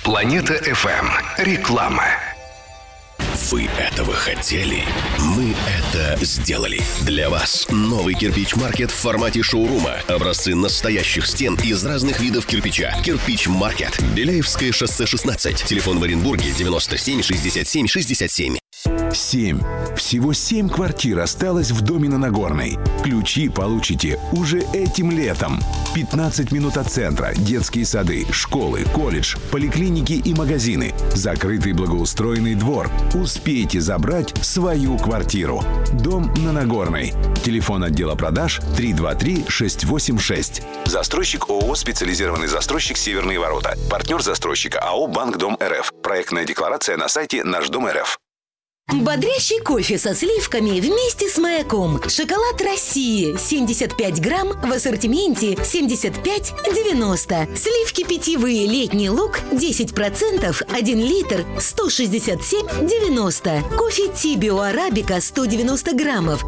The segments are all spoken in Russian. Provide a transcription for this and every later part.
Планета FM. Реклама. Вы этого хотели? Мы это сделали. Для вас новый кирпич-маркет в формате шоурума. Образцы настоящих стен из разных видов кирпича. Кирпич-маркет. Беляевское шоссе 16. Телефон в Оренбурге 97 67 67. 7. Всего 7 квартир осталось в доме на Нагорной. Ключи получите уже этим летом. 15 минут от центра, детские сады, школы, колледж, поликлиники и магазины. Закрытый благоустроенный двор. Успейте забрать свою квартиру. Дом на Нагорной. Телефон отдела продаж 323-686. Застройщик ООО «Специализированный застройщик Северные ворота». Партнер застройщика АО «Банк Дом РФ». Проектная декларация на сайте Наш Дом РФ. Бодрящий кофе со сливками вместе с маяком. Шоколад России 75 грамм в ассортименте 75,90. Сливки питьевые летний луг 10%, 1 литр 167,90. Кофе Тибио Арабика 190 граммов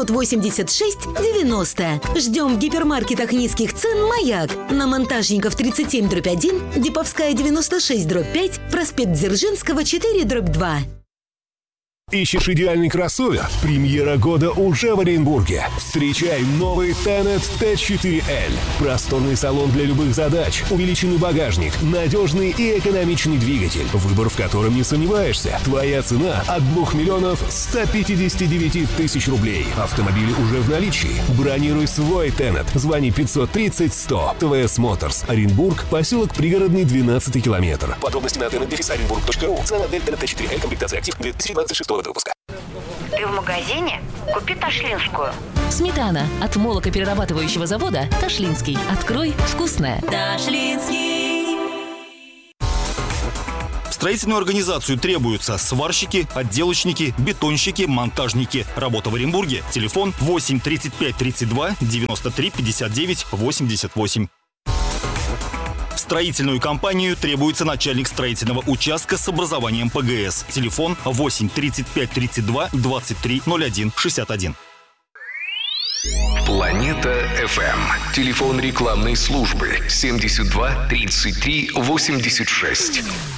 686,90. Ждем в гипермаркетах низких цен «Маяк». На Монтажников 37/1, Диповская 96/5, проспект Дзержинского 4/2. Ищешь идеальный кроссовер? Премьера года уже в Оренбурге. Встречай новый Tenet T4L. Просторный салон для любых задач, увеличенный багажник, надежный и экономичный двигатель, выбор в котором не сомневаешься. Твоя цена от 2 159 000 рублей. Автомобили уже в наличии. Бронируй свой Tenet. Звони 530 100. ТВС Моторс. Оренбург, поселок Пригородный, 12 километр. Подробности на tenet-orenburg.ru. Цена Tenet T4L. Комплектация актив 2026 года выпуска. Ты в магазине? Купи ташлинскую. Сметана от молокоперерабатывающего завода «Ташлинский». Открой вкусное. Ташлинский. В строительную организацию требуются сварщики, отделочники, бетонщики, монтажники. Работа в Оренбурге. Телефон 8 35 32 93 59 88. В строительную компанию требуется начальник строительного участка с образованием ПГС. Телефон 8 35 32 23 01 61. Планета FM. Телефон рекламной службы 72 33 86.